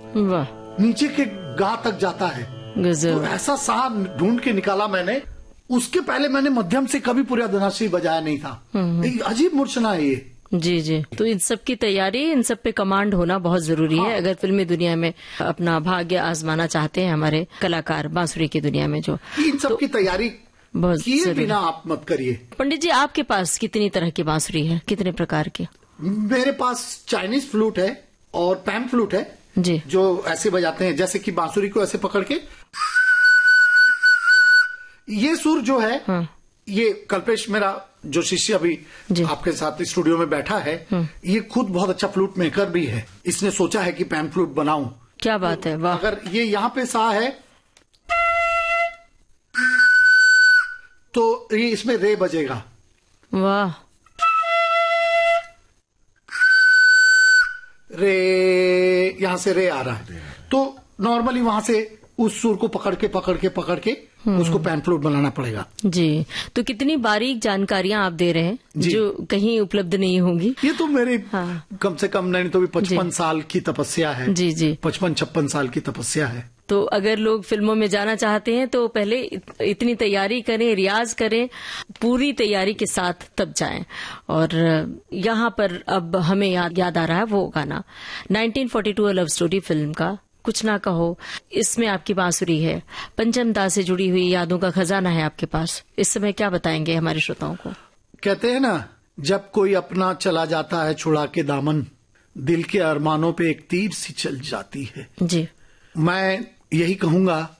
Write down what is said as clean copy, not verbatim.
वाह, नीचे के गा तक जाता है। तो ऐसा सा ढूंढ के निकाला मैंने। उसके पहले मैंने मध्यम से कभी पुरंदरश्री बजाया नहीं था। एक अजीब मूर्छना है ये। जी जी। तो इन सब की तैयारी, इन सब पे कमांड होना बहुत जरूरी है अगर फिल्मी दुनिया में अपना भाग्य आजमाना चाहते हैं हमारे कलाकार, बांसुरी की दुनिया में जो। इन सब की तैयारी बहुत किए बिना आप मत करिए। पंडित जी, आपके पास कितनी तरह की बांसुरी है, कितने प्रकार की? मेरे पास चाइनीज फ्लूट है और पैन फ्लूट है जी, जो ऐसे बजाते हैं जैसे कि बांसुरी को ऐसे पकड़ के। ये सुर जो है, हाँ, ये कल्पेश मेरा जो शिष्य अभी आपके साथ स्टूडियो में बैठा है, ये खुद बहुत अच्छा फ्लूट मेकर भी है। इसने सोचा है कि पैन फ्लूट बनाऊं। क्या बात है, वाह। अगर ये यहाँ पे सा है तो ये इसमें रे बजेगा। वाह, रे, यहां से रे आ रहा है। तो नॉर्मली वहां से उस सुर को पकड़ के उसको पैन फ्लूट बनाना पड़ेगा। जी। तो कितनी बारीक जानकारियां आप दे रहे हैं जो कहीं उपलब्ध नहीं होंगी। ये तो मेरे कम से कम नहीं तो भी 55 साल की तपस्या है। जी जी, 55-56 साल की तपस्या है। तो अगर लोग फिल्मों में जाना चाहते हैं तो पहले इतनी तैयारी करें, रियाज करें, पूरी तैयारी के साथ तब जाएं। और यहाँ पर अब हमें याद आ रहा है वो गाना 1942 लव स्टोरी फिल्म का कुछ ना कहो। इसमें आपकी बांसुरी है, पंचम दा से जुड़ी हुई यादों का खजाना है आपके पास। इस समय क्या बताएंगे हमारे श्रोताओं को? कहते हैं ना, जब कोई अपना चला जाता है छुड़ा के दामन, दिल के अरमानों पे एक तीर सी चल जाती है। जी, मैं यही कहूंगा